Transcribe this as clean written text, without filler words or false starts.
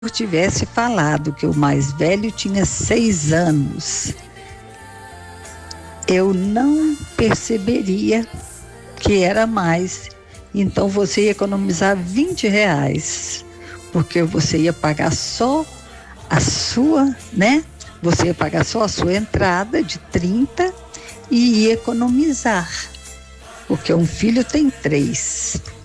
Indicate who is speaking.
Speaker 1: eu tivesse falado que o mais velho tinha 6 anos, eu não perceberia que era mais. Então você ia economizar R$ 20, porque você ia pagar só a sua, né? Você ia pagar só a sua entrada de 30 e ia economizar, porque um filho tem 3.